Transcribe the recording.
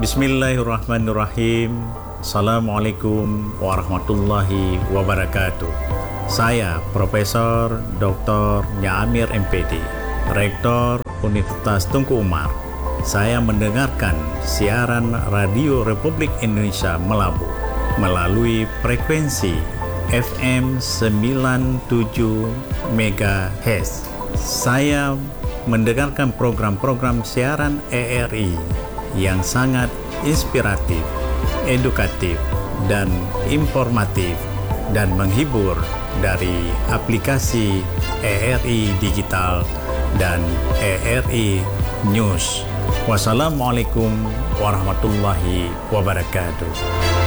Bismillahirrahmanirrahim. Assalamualaikum warahmatullahi wabarakatuh. Saya Profesor Dr. Nyamir MPD, Rektor Universitas Tengku Umar. Saya mendengarkan siaran Radio Republik Indonesia Melabu melalui frekuensi FM 97 MHz. Saya mendengarkan program-program siaran ERI yang sangat inspiratif, edukatif, dan informatif, dan menghibur dari aplikasi ERI Digital dan ERI News. Wassalamualaikum warahmatullahi wabarakatuh.